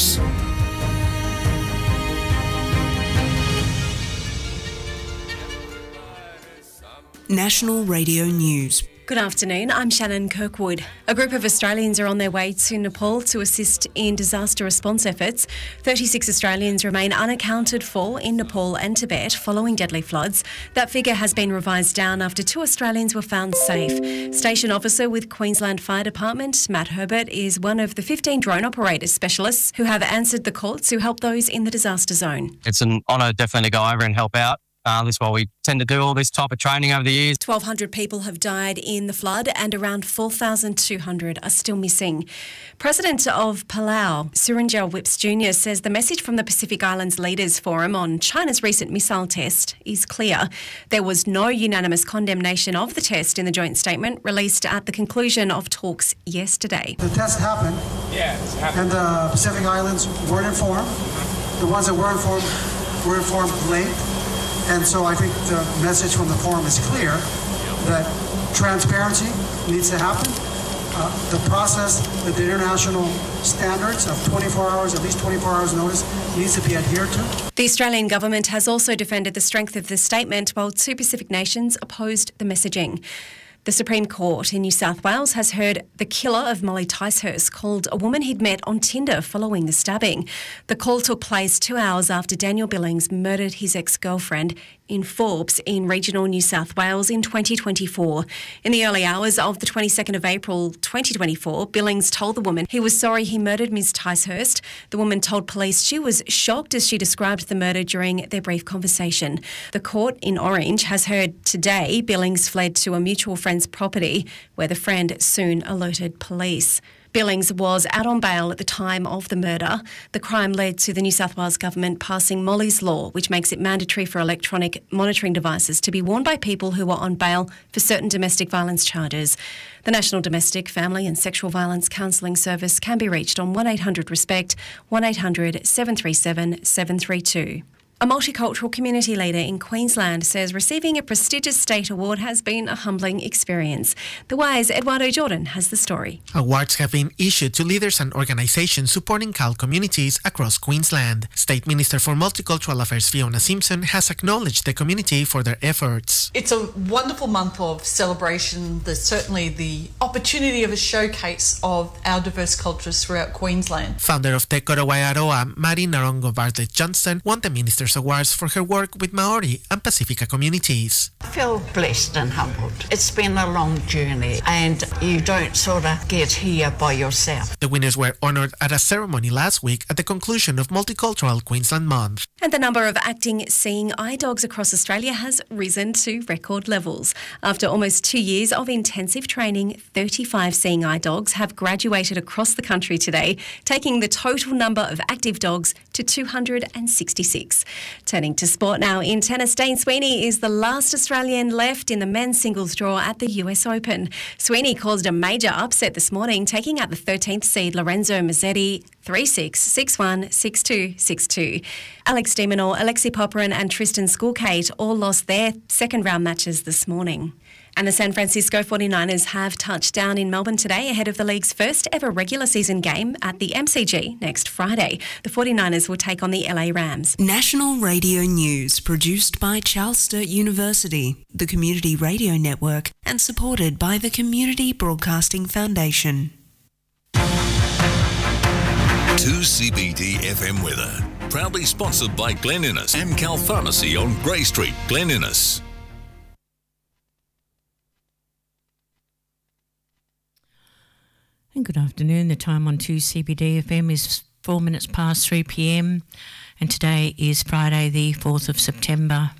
News. National Radio News. Good afternoon, I'm Shannon Kirkwood. A group of Australians are on their way to Nepal to assist in disaster response efforts. 36 Australians remain unaccounted for in Nepal and Tibet following deadly floods. That figure has been revised down after 2 Australians were found safe. Station officer with Queensland Fire Department, Matt Herbert, is one of the 15 drone operators specialists who have answered the call to help those in the disaster zone. It's an honour definitely to go over and help out. This is why we tend to do all this type of training over the years. 1,200 people have died in the flood and around 4,200 are still missing. President of Palau, Surunjel Whips Jr. says the message from the Pacific Islands Leaders Forum on China's recent missile test is clear. There was no unanimous condemnation of the test in the joint statement released at the conclusion of talks yesterday. The test happened. Yeah, it's happened. And the Pacific Islands weren't informed. The ones that were informed late. And so I think the message from the forum is clear that transparency needs to happen. The process, the international standards of 24 hours, at least 24 hours notice, needs to be adhered to. The Australian government has also defended the strength of the statement while 2 Pacific nations opposed the messaging. The Supreme Court in New South Wales has heard the killer of Molly Ticehurst called a woman he'd met on Tinder following the stabbing. The call took place 2 hours after Daniel Billings murdered his ex-girlfriend in Forbes in regional New South Wales in 2024. In the early hours of the 22nd of April 2024, Billings told the woman he was sorry he murdered Ms Ticehurst. The woman told police she was shocked as she described the murder during their brief conversation. The court in Orange has heard today Billings fled to a mutual friend's property where the friend soon alerted police. Billings was out on bail at the time of the murder. The crime led to the New South Wales government passing Molly's Law, which makes it mandatory for electronic monitoring devices to be worn by people who are on bail for certain domestic violence charges. The National Domestic, Family and Sexual Violence Counselling Service can be reached on 1800-RESPECT, 1800 737 732. A multicultural community leader in Queensland says receiving a prestigious state award has been a humbling experience. The Wire's Eduardo Jordan has the story. Awards have been issued to leaders and organisations supporting CAL communities across Queensland. State Minister for Multicultural Affairs Fiona Simpson has acknowledged the community for their efforts. It's a wonderful month of celebration. There's certainly the opportunity of a showcase of our diverse cultures throughout Queensland. Founder of Te Koro Waiaroa, Mari Narongo Bartlett Johnston, won the Minister's Awards for her work with Maori and Pacifica communities. I feel blessed and humbled. It's been a long journey and you don't sort of get here by yourself. The winners were honoured at a ceremony last week at the conclusion of Multicultural Queensland Month. And the number of acting seeing eye dogs across Australia has risen to record levels. After almost 2 years of intensive training, 35 seeing eye dogs have graduated across the country today, taking the total number of active dogs to 266. Turning to sport now, in tennis, Dane Sweeney is the last Australian left in the men's singles draw at the US Open. Sweeney caused a major upset this morning, taking out the 13th seed Lorenzo Mazzetti 3-6, 6-1, 6-2, 6-2. Alex de Minaur, Alexei Popyrin and Tristan Skulkate all lost their second round matches this morning. And the San Francisco 49ers have touched down in Melbourne today ahead of the league's first ever regular season game at the MCG next Friday. The 49ers will take on the LA Rams. National Radio News, produced by Charles Sturt University, the Community Radio Network, and supported by the Community Broadcasting Foundation. 2CBD FM weather, proudly sponsored by Glen Innes and Cal Pharmacy on Grey Street, Glen Innes. And good afternoon. The time on 2CBD FM is 4 minutes past 3 p.m. and today is Friday the 4th of September.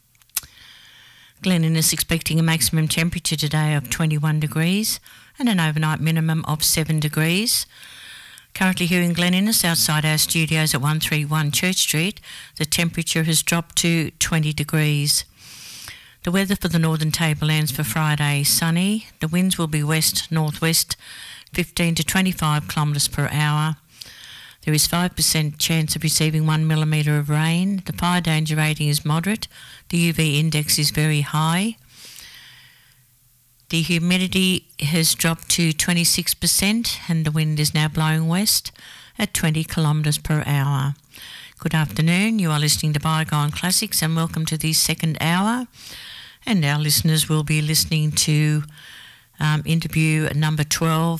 Glen Innes is expecting a maximum temperature today of 21 degrees and an overnight minimum of 7 degrees. Currently here in Glen Innes, outside our studios at 131 Church Street, the temperature has dropped to 20 degrees. The weather for the Northern Tablelands for Friday, sunny. The winds will be west-northwest, 15 to 25 kilometres per hour. There is 5% chance of receiving 1 millimetre of rain. The fire danger rating is moderate. The UV index is very high. The humidity has dropped to 26% and the wind is now blowing west. at 20 kilometres per hour. Good afternoon. You are listening to Bygone Classics and welcome to the second hour. And our listeners will be listening to interview number 12,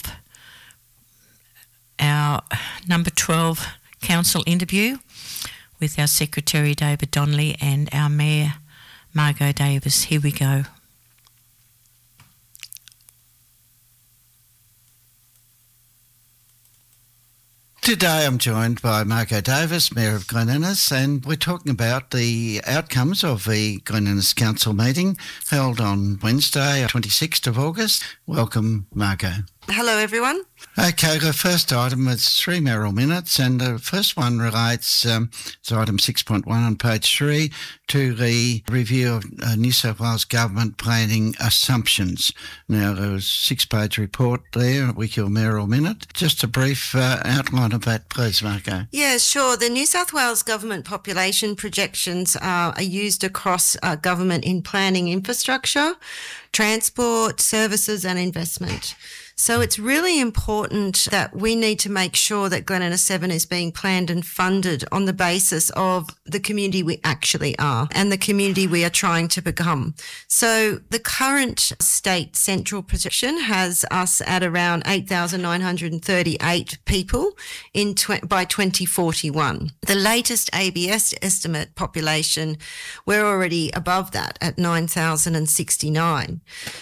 our number 12 council interview with our Secretary David Donnelly and our Mayor Margot Davis. Here we go. Today I'm joined by Margot Davis, Mayor of Glen Innes, and we're talking about the outcomes of the Glen Innes Council meeting held on Wednesday, 26th of August. Welcome, Margot. Hello, everyone. Okay, the first item is 3 mayoral minutes, and the first one relates to item 6.1 on page 3 to the review of New South Wales Government planning assumptions. Now, there was a 6-page report there with your mayoral minute. Just a brief outline of that, please, Marco. Yeah, sure. The New South Wales Government population projections are used across government in planning infrastructure, transport, services and investment. So it's really important that we need to make sure that Glen Innes 7 is being planned and funded on the basis of the community we actually are and the community we are trying to become. So the current state central projection has us at around 8,938 people by 2041. The latest ABS estimate population, we're already above that at 9,069.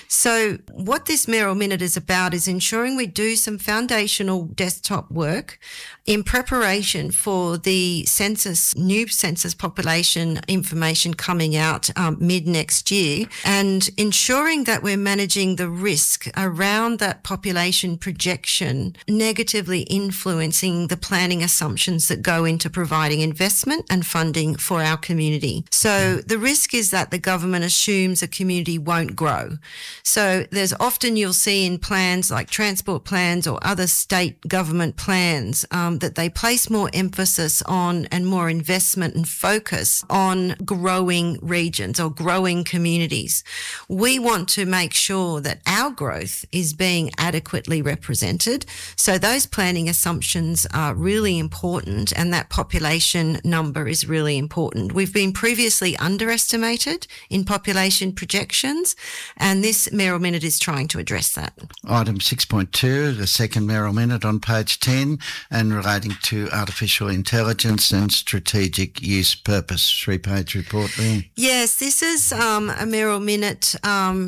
So what this mayoral minute is about is ensuring we do some foundational desktop work in preparation for the new census population information coming out mid next year, and ensuring that we're managing the risk around that population projection negatively influencing the planning assumptions that go into providing investment and funding for our community. So the risk is that the government assumes a community won't grow. So there's often you'll see in plans like transport plans or other state government plans that they place more emphasis on and more investment and focus on growing regions or growing communities. We want to make sure that our growth is being adequately represented. So those planning assumptions are really important, and that population number is really important. We've been previously underestimated in population projections, and this mayoral minute is trying to address that. Item 6.2, the second mayoral minute on page 10, and relating to artificial intelligence and strategic use purpose. 3-page report there. Yes, this is a mayoral minute.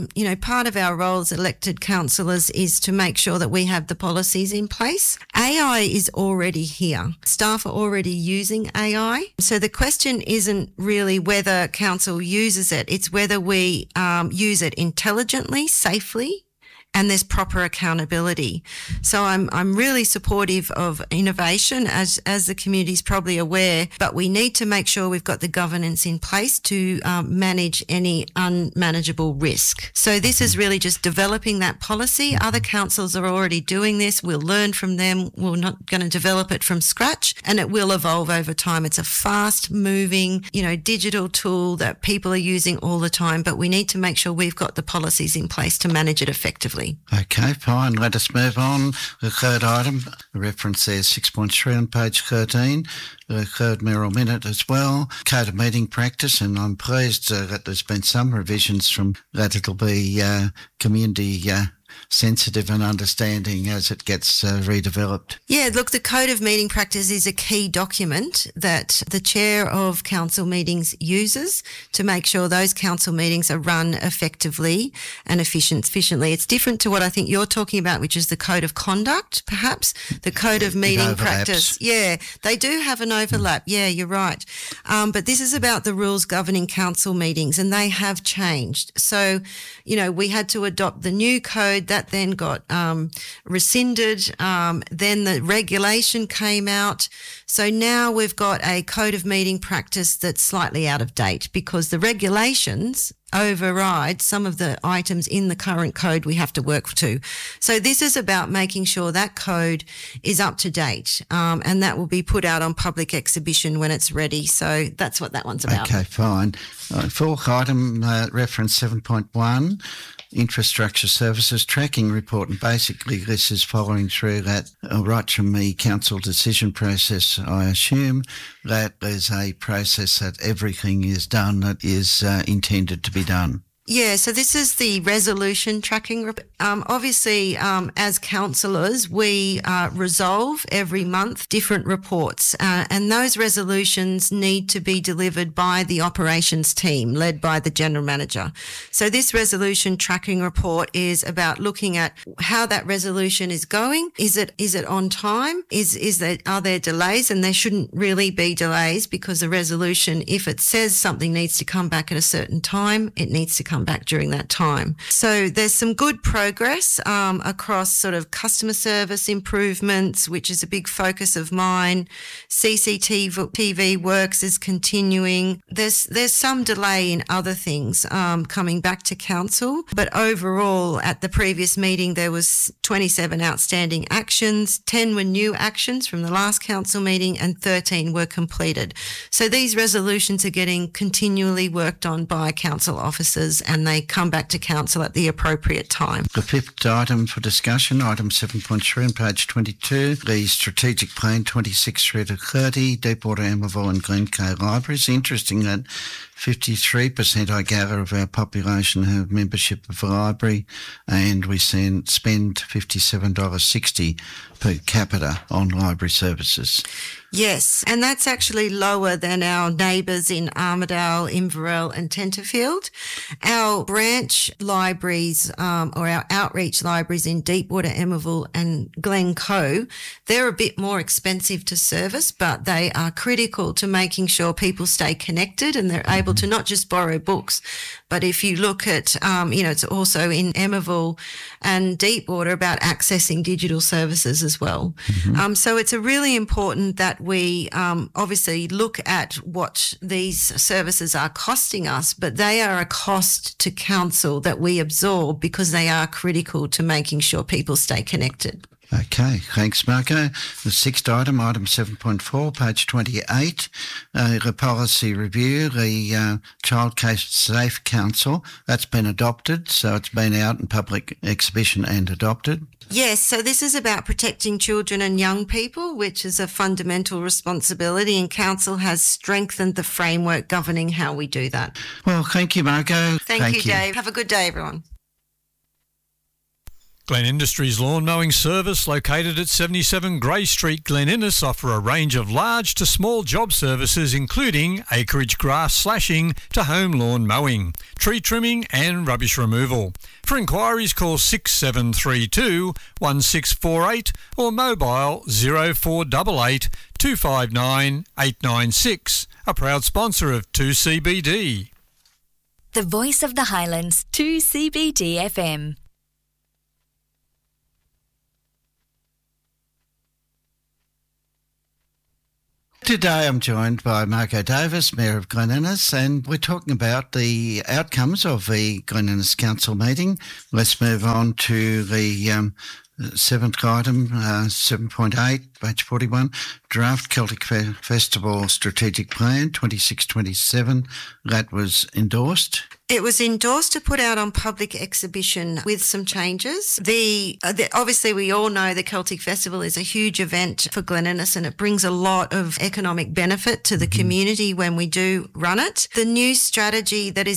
Part of our role as elected councillors is to make sure that we have the policies in place. AI is already here. Staff are already using AI. So the question isn't really whether council uses it, it's whether we use it intelligently, safely, and there's proper accountability. So I'm really supportive of innovation, as the community is probably aware, but we need to make sure we've got the governance in place to manage any unmanageable risk. So this is really just developing that policy. Other councils are already doing this. We'll learn from them. We're not going to develop it from scratch, and it will evolve over time. It's a fast moving, digital tool that people are using all the time, but we need to make sure we've got the policies in place to manage it effectively. Okay, fine. Let us move on. The third item, the reference there is 6.3 on page 13, the third mayoral minute as well. Code of meeting practice, and I'm pleased that there's been some revisions from that. It'll be community sensitive and understanding as it gets redeveloped. Yeah, look, the Code of Meeting Practice is a key document that the chair of council meetings uses to make sure those council meetings are run effectively and efficiently. It's different to what I think you're talking about, which is the Code of Conduct, perhaps. The Code of Meeting Practice. Yeah, they do have an overlap. Yeah, you're right. But this is about the rules governing council meetings, and they have changed. So, we had to adopt the new code that then got rescinded. Then the regulation came out. So now we've got a Code of Meeting Practice that's slightly out of date because the regulations override some of the items in the current code we have to work to. So this is about making sure that code is up to date, and that will be put out on public exhibition when it's ready. So that's what that one's about. Okay, fine. Fourth item, reference 7.1, infrastructure services tracking report. And basically this is following through that right from the council decision process. I assume that there's a process that everything is done that is intended to be done. Yeah, so this is the resolution tracking. Obviously, as councillors, we resolve every month different reports, and those resolutions need to be delivered by the operations team led by the General Manager. So this resolution tracking report is about looking at how that resolution is going. Is it on time? Are there delays? And there shouldn't really be delays, because the resolution, if it says something needs to come back at a certain time, it needs to come back during that time. So there's some good progress across sort of customer service improvements, which is a big focus of mine. CCTV works is continuing. There's some delay in other things coming back to council, but overall at the previous meeting there was 27 outstanding actions, 10 were new actions from the last council meeting, and 13 were completed. So these resolutions are getting continually worked on by council officers, and they come back to council at the appropriate time. The fifth item for discussion, item 7.3 on page 22, the strategic plan 26 through to 30, Deepwater, Emerville and Glencoe libraries. Interesting that 53%, I gather, of our population have membership of the library, and we spend $57.60 per capita on library services. Yes, and that's actually lower than our neighbours in Armidale, Inverell and Tenterfield. Our branch libraries or our outreach libraries in Deepwater, Emerville and Glencoe, they're a bit more expensive to service, but they are critical to making sure people stay connected and they're able to not just borrow books, but if you look at, it's also in Emerville and Deepwater about accessing digital services as well. So it's a really important that we obviously look at what these services are costing us, but they are a cost to council that we absorb because they are critical to making sure people stay connected. Okay, thanks, Marco. The sixth item, item 7.4, page 28, the policy review, the Child Case Safe Council, that's been adopted, so it's been out in public exhibition and adopted. Yes, so this is about protecting children and young people, which is a fundamental responsibility, and Council has strengthened the framework governing how we do that. Well, thank you, Marco. Thank you, Dave. Have a good day, everyone. Glen Industries Lawn Mowing Service, located at 77 Grey Street, Glen Innes, offer a range of large to small job services including acreage grass slashing to home lawn mowing, tree trimming and rubbish removal. For inquiries, call 6732 1648 or mobile 0488 259 896. A proud sponsor of 2CBD. The voice of the Highlands, 2CBD FM. Today I'm joined by Marco Davis, Mayor of Glen Innes, and we're talking about the outcomes of the Glen Innes Council meeting. Let's move on to the seventh item, 7.8, page 41, Draft Celtic Festival Strategic Plan 26-27. That was endorsed. It was endorsed to put out on public exhibition with some changes. Obviously, we all know the Celtic Festival is a huge event for Glen Innes and it brings a lot of economic benefit to the community when we do run it. The new strategy that is